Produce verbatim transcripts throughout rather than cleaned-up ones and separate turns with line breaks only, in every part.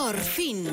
Por fin.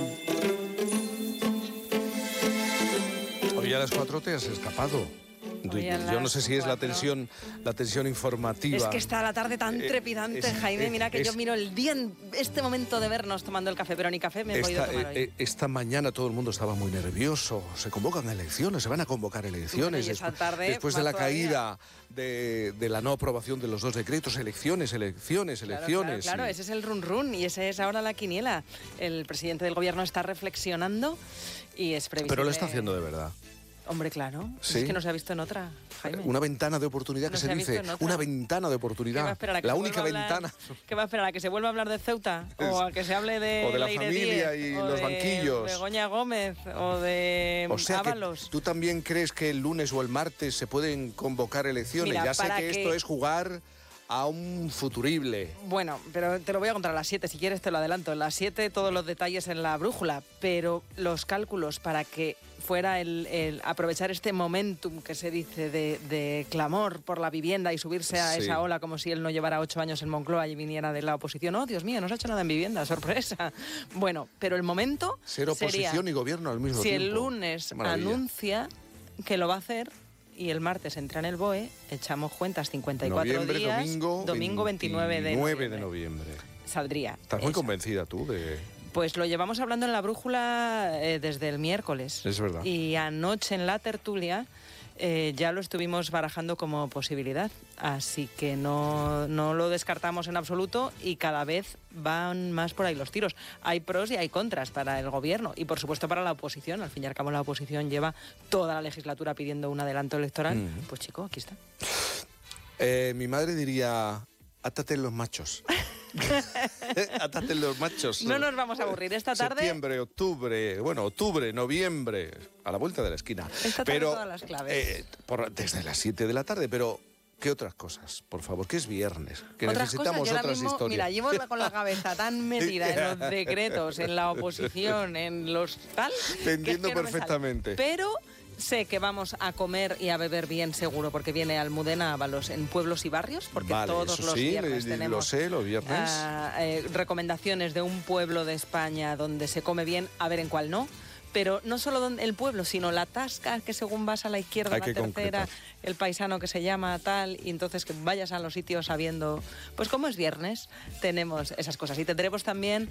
Hoy a las cuatro te has escapado. Yo no sé si es la tensión, la tensión informativa.
Es que está la tarde tan
Eh,
trepidante,
es-
Jaime.
es-
Mira que
es-
yo miro el día en este momento de vernos tomando el café, pero ni café me he podido
Esta,
tomar hoy.
eh, eh, esta mañana todo el mundo estaba muy nervioso. Se convocan elecciones, se van a convocar elecciones.
Bueno, y esa
después
tarde,
después de
más
la
todavía.
caída de, de la no aprobación de los dos decretos, elecciones, elecciones,
Claro,
elecciones.
Claro, claro,
y-
ese es el run run y esa es ahora la quiniela. El presidente del gobierno está reflexionando y es previsible.
Pero lo está haciendo de verdad.
Hombre, claro.
Sí.
Es que no se ha visto en otra, Jaime.
Una ventana de oportunidad que
No
se,
se ha visto
dice.
en otra.
Una ventana de
¿Qué va a
oportunidad.
esperar a que
La
se
única
vuelva a hablar-
ventana.
¿Qué va a esperar a que se vuelva a hablar de Ceuta? ¿O a que se hable de,
O de la
Leire
familia
Díez,
y
o
los
de
banquillos.
Begoña Gómez o de
O sea que
Ábalos?
tú también crees que el lunes o el martes se pueden convocar elecciones.
Mira,
ya sé
para
que,
que-
esto es jugar a un futurible.
Bueno, pero te lo voy a contar a las siete, si quieres te lo adelanto. A las siete todos los detalles en la brújula, pero los cálculos para que fuera el, el aprovechar este momentum que se dice de, de clamor por la vivienda y subirse a
Sí.
esa ola como si él no llevara ocho años en Moncloa y viniera de la oposición. Oh, Dios mío, no se ha hecho nada en vivienda, sorpresa. Bueno, pero el momento
Ser oposición
sería
y gobierno al mismo
si
tiempo.
el lunes
Qué maravilla.
anuncia que lo va a hacer y el martes entra en el B O E, echamos cuentas cincuenta y cuatro
Noviembre,
días,
domingo,
domingo veintinueve de
veintinueve
noviembre.
de noviembre.
Saldría.
Estás muy
Eso.
convencida tú de...
Pues lo llevamos hablando en la brújula eh, desde el miércoles.
Es verdad.
Y anoche en la tertulia eh, ya lo estuvimos barajando como posibilidad. Así que no, no lo descartamos en absoluto y cada vez van más por ahí los tiros. Hay pros y hay contras para el gobierno y por supuesto para la oposición. Al fin y al cabo la oposición lleva toda la legislatura pidiendo un adelanto electoral.
Mm.
Pues chico, aquí está.
Eh, mi madre diría, átate los machos. Átate los machos.
No nos vamos a aburrir esta tarde.
Septiembre, octubre, bueno, octubre, noviembre, a la vuelta de la esquina.
Esta tarde
pero
todas las claves.
eh, por- desde las siete de la tarde, pero ¿qué otras cosas? Por favor, que es viernes, que
Otras
necesitamos
cosas, yo ahora
otras
mismo,
historias.
Mira, llevo la- con la cabeza tan metida en los decretos, en la oposición, en los tal.
Te
que es
entiendo
que no me sale.
perfectamente.
Pero sé que vamos a comer y a beber bien seguro, porque viene Almudena Ábalos en pueblos y barrios, porque
Vale,
todos
eso
los
sí,
viernes
lo
tenemos
sé, los viernes.
ah, eh, recomendaciones de un pueblo de España donde se come bien, a ver en cuál no. Pero no solo donde- el pueblo, sino la tasca, que según vas a la izquierda,
Hay
la
que
tercera,
concretar.
el paisano que se llama tal, y entonces que vayas a los sitios sabiendo, pues como es viernes, tenemos esas cosas. Y tendremos también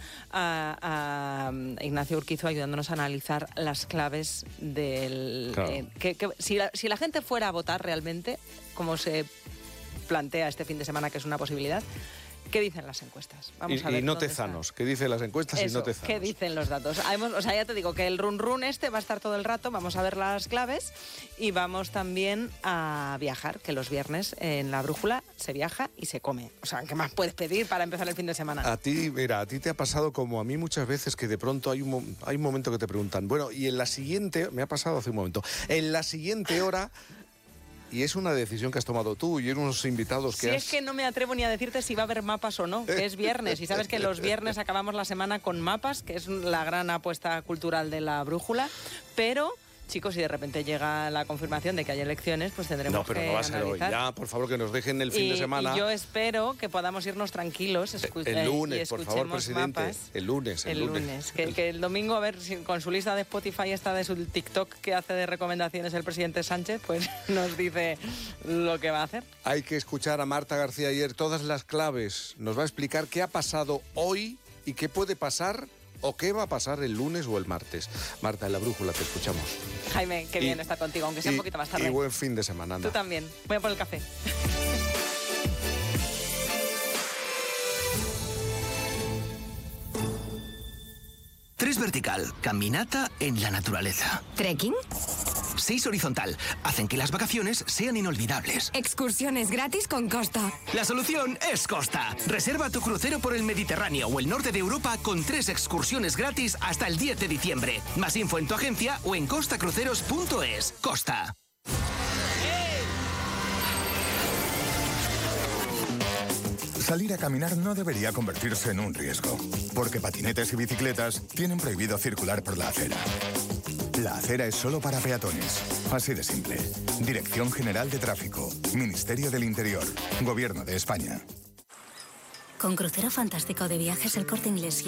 a, a Ignacio Urquizo ayudándonos a analizar las claves del...
Claro.
eh, que, que si, la, si la gente fuera a votar realmente, como se plantea este fin de semana, que es una posibilidad, ¿qué dicen las encuestas? Vamos
Y,
a ver
y no
dónde
tezanos,
está.
¿qué dicen las encuestas y
Eso,
no tezanos?
¿qué dicen los datos? Hemos- o sea, ya te digo que el run run este va a estar todo el rato, vamos a ver las claves y vamos también a viajar, que los viernes en la brújula se viaja y se come. O sea, ¿qué más puedes pedir para empezar el fin de semana?
A ti, mira, a ti te ha pasado como a mí muchas veces que de pronto hay un, mo- hay un momento que te preguntan, bueno, y en la siguiente, me ha pasado hace un momento, en la siguiente hora, y es una decisión que has tomado tú y unos invitados que
Si
has...
es que no me atrevo ni a decirte si va a haber mapas o no, que es viernes. Y sabes que los viernes acabamos la semana con mapas, que es la gran apuesta cultural de la brújula. Pero, chicos, si de repente llega la confirmación de que hay elecciones, pues tendremos
No, pero
que
no va a ser hoy.
analizar.
Ya, por favor, que nos dejen el fin
y,
de semana.
y yo espero que podamos irnos tranquilos escu-
El
eh,
lunes,
y
por
escuchemos
favor, presidente.
mapas.
El lunes, el,
El lunes. Que, que el domingo, a ver, si con su lista de Spotify esta de su TikTok que hace de recomendaciones el presidente Sánchez, pues nos dice lo que va a hacer.
Hay que escuchar a Marta García ayer todas las claves. Nos va a explicar qué ha pasado hoy y qué puede pasar o qué va a pasar el lunes o el martes. Marta, en la brújula, te escuchamos.
Jaime, qué
Y-
bien estar contigo, aunque sea
y-
un poquito más tarde.
Y buen fin de semana, anda.
Tú también. Voy a por el café.
Tres vertical, caminata en la naturaleza.
¿Trekking?
Seis horizontal, hacen que las vacaciones sean inolvidables.
Excursiones gratis con Costa.
La solución es Costa. Reserva tu crucero por el Mediterráneo o el norte de Europa con tres excursiones gratis hasta el diez de diciembre. Más info en tu agencia o en costa cruceros punto es. Costa.
Salir a caminar no debería convertirse en un riesgo, porque patinetes y bicicletas tienen prohibido circular por la acera. La acera es solo para peatones. Así de simple. Dirección General de Tráfico, Ministerio del Interior, Gobierno de España.
Con Crucero Fantástico de Viajes El Corte Inglés